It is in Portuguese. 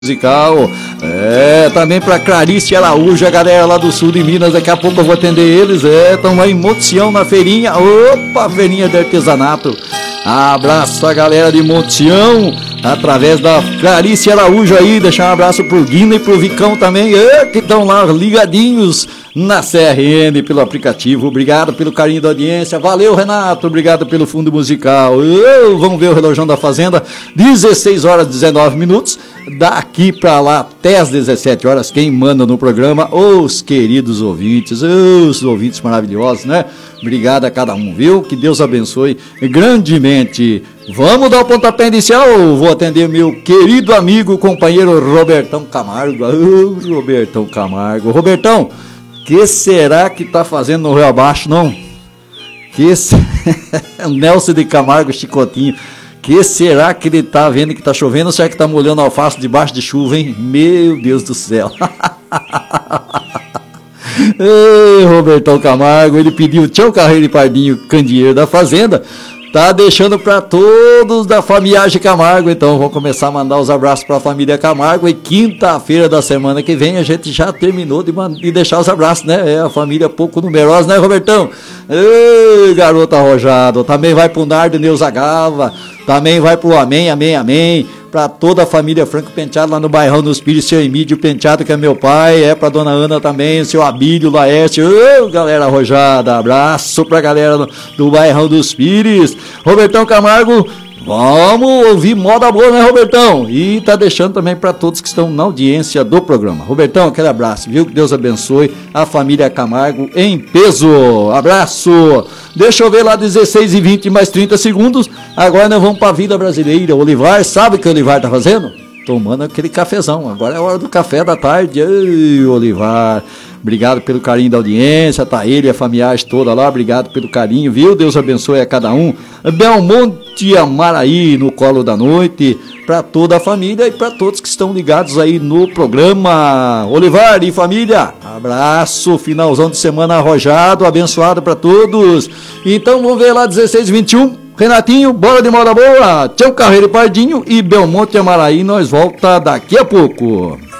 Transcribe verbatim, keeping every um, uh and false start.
musical. É, também pra Clarice Araújo, a galera lá do sul de Minas, daqui a pouco eu vou atender eles. É, estão lá em Montião na feirinha. Opa, feirinha de artesanato. Abraço a galera de Montião, através da Clarice Araújo aí. Deixar um abraço pro Guina e pro Vicão também, é, que estão lá ligadinhos na C R N pelo aplicativo. Obrigado pelo carinho da audiência. Valeu, Renato, obrigado pelo fundo musical. Eu, vamos ver o relógio da Fazenda, dezesseis horas e dezenove minutos. Daqui pra lá até as dezessete horas, quem manda no programa, os queridos ouvintes, os ouvintes maravilhosos, né? Obrigado a cada um, viu? Que Deus abençoe grandemente. Vamos dar o pontapé inicial. Vou atender meu querido amigo, companheiro Robertão Camargo. Oh, Robertão Camargo. Robertão, que será que tá fazendo no Rio Abaixo, não? Que se... Nelson de Camargo Chicotinho. Que será que ele tá vendo que tá chovendo ou será que tá molhando alface debaixo de chuva, hein? Meu Deus do céu. Ei, Robertão Camargo, ele pediu tchau Carreiro e Pardinho, candeeiro da Fazenda. Tá deixando para todos da família Camargo, então vou começar a mandar os abraços para a família Camargo e quinta-feira da semana que vem a gente já terminou de, de deixar os abraços, né? É a família pouco numerosa, né, Robertão? Ei, garota arrojado, também vai pro Nardo Neuza Gava, também vai pro Amém, Amém, Amém, para toda a família Franco Penteado lá no bairrão dos Pires, seu Emílio Penteado, que é meu pai, é pra dona Ana também, seu Abílio, Laércio, ô, galera arrojada, abraço pra galera do, do bairrão dos Pires. Robertão Camargo, vamos ouvir moda boa, né, Robertão? E tá deixando também para todos que estão na audiência do programa. Robertão, aquele abraço, viu? Que Deus abençoe a família Camargo em peso. Abraço! Deixa eu ver lá, dezesseis e vinte mais trinta segundos. Agora nós vamos pra vida brasileira. Olivar, sabe o que o Olivar tá fazendo? Tomando aquele cafezão. Agora é a hora do café da tarde. Ei, Olivar, obrigado pelo carinho da audiência, tá ele e a família toda lá, obrigado pelo carinho, viu? Deus abençoe a cada um. Belmonte Amaraí no colo da noite, para toda a família e para todos que estão ligados aí no programa. Olivar e família, abraço, finalzão de semana arrojado, abençoado para todos. Então vamos ver lá, dezesseis e vinte e um. Renatinho, bora de moda boa. Tchau, Carreiro e Pardinho e Belmonte Amaraí, nós volta daqui a pouco.